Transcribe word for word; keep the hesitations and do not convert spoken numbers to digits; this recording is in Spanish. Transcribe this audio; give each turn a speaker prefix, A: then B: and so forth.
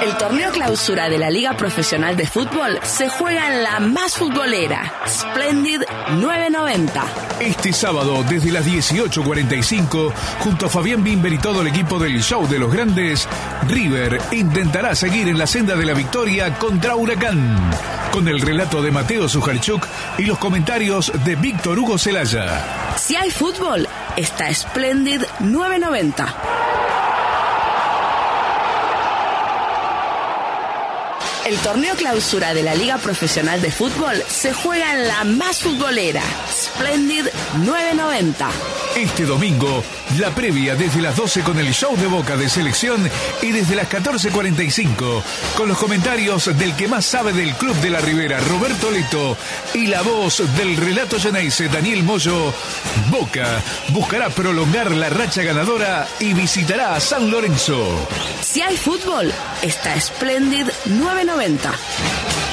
A: El torneo clausura de la Liga Profesional de Fútbol se juega en la más futbolera, Splendid nueve noventa.
B: Este sábado, desde las dieciocho cuarenta y cinco, junto a Fabián Bimber y todo el equipo del Show de los Grandes, River intentará seguir en la senda de la victoria contra Huracán, con el relato de Mateo Sujarchuk y los comentarios de Víctor Hugo Celaya.
A: Si hay fútbol, está Splendid nueve noventa. El torneo clausura de la Liga Profesional de Fútbol se juega en la más futbolera, Splendid nueve noventa.
B: Este domingo, la previa desde las doce con el show de Boca de selección y desde las catorce cuarenta y cinco con los comentarios del que más sabe del Club de la Ribera, Roberto Leto, y la voz del relato Geneise, Daniel Moyo. Boca buscará prolongar la racha ganadora y visitará a San Lorenzo.
A: Si hay fútbol, está Splendid nueve noventa.